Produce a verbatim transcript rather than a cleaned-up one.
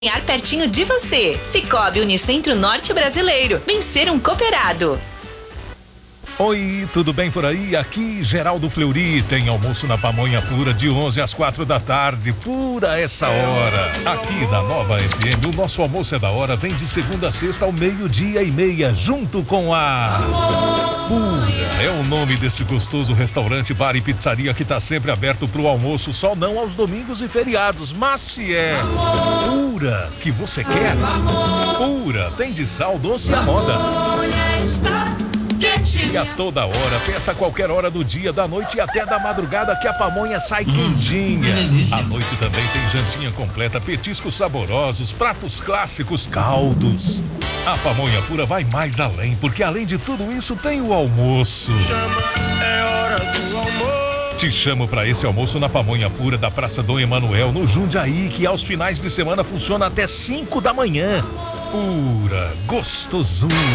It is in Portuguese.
pertinho de você. Cicobi Unicentro Norte Brasileiro. Vencer um cooperado. Oi, tudo bem por aí? Aqui Geraldo Fleury, tem almoço na Pamonha Pura de onze às quatro da tarde, pura essa hora. Aqui na Nova F M, o nosso almoço é da hora, vem de segunda a sexta ao meio-dia e meia, junto com a Pura. É o nome deste gostoso restaurante, bar e pizzaria que tá sempre aberto pro almoço, só não aos domingos e feriados, mas se é Pura que você quer, Pura, tem de sal, doce e a moda. E a toda hora, peça a qualquer hora do dia, da noite e até da madrugada que a pamonha sai quentinha. À noite também tem jantinha completa, petiscos saborosos, pratos clássicos, caldos. A Pamonha Pura vai mais além, porque além de tudo isso tem o almoço. É hora do almoço. Te chamo para esse almoço na Pamonha Pura da Praça Dom Emanuel, no Jundiaí, que aos finais de semana funciona até cinco da manhã. Pura, gostosura.